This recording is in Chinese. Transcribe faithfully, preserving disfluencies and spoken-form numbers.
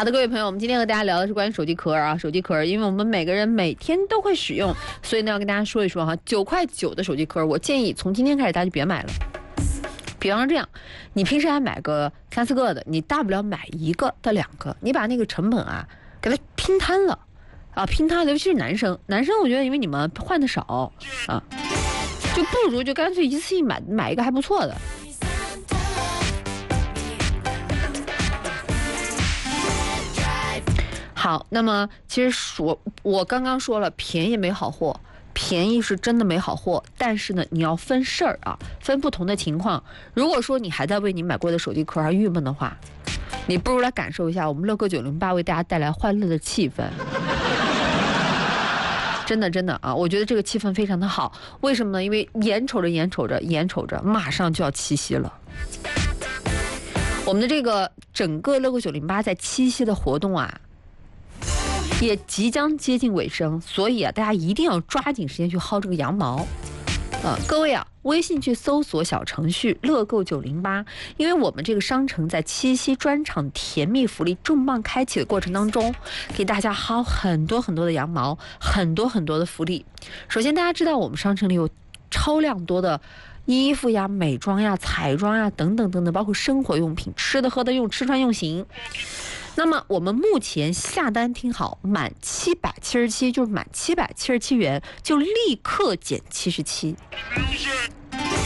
好的，各位朋友，我们今天和大家聊的是关于手机壳啊，手机壳，因为我们每个人每天都会使用，所以呢要跟大家说一说哈，九块九的手机壳，我建议从今天开始大家就别买了。比方说这样，你平时还买个三四个的，你大不了买一个到两个，你把那个成本啊给它拼摊了啊，拼摊了，尤其是男生，男生我觉得因为你们换的少啊，就不如就干脆一次性买买一个还不错的。好，那么其实说我刚刚说了，便宜没好货。便宜是真的没好货，但是呢，你要分事儿啊，分不同的情况。如果说你还在为你买过的手机壳而郁闷的话，你不如来感受一下我们乐客九零八为大家带来欢乐的气氛。真的真的啊，我觉得这个气氛非常的好。为什么呢？因为眼瞅着眼瞅着眼瞅着，马上就要七夕了。我们的这个整个乐客九零八在七夕的活动啊，也即将接近尾声，所以啊，大家一定要抓紧时间去薅这个羊毛。呃，各位啊，微信去搜索小程序乐购九零八，因为我们这个商城在七夕专场甜蜜福利重磅开启的过程当中，给大家薅很多很多的羊毛，很多很多的福利。首先，大家知道我们商城里有超量多的衣服呀、美妆呀、彩妆呀等等等等，包括生活用品、吃的喝的用、吃穿用行。那么我们目前下单听好，满七百七十七，就是满七百七十七元就立刻减七十七。